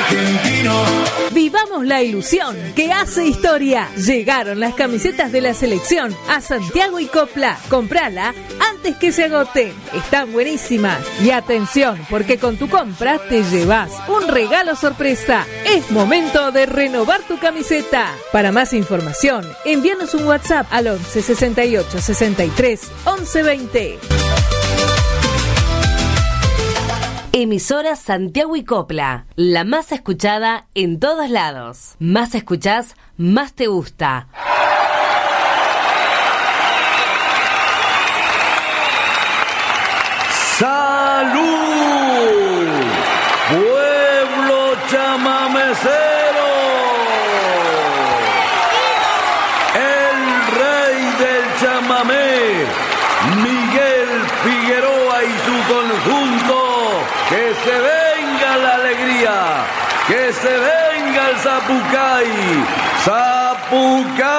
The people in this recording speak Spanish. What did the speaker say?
argentino. Vivamos la ilusión que hace historia. Llegaron las camisetas de la selección a Santiago y Copla. Comprala antes que se agoten. Están buenísimas. Y atención, porque con tu compra te llevas un regalo sorpresa. Es momento de renovar tu camiseta. Para más información, envíanos un WhatsApp al 11 68 63 11 20. Emisora Santiago y Copla, la más escuchada en todos lados. Más escuchás, más te gusta. ¡Salud! ¡Pueblo chamamecero! El rey del chamamé, Miguel Figueroa y su conjunto. ¡Que se venga la alegría! ¡Que se venga el Zapucay! ¡Zapucay!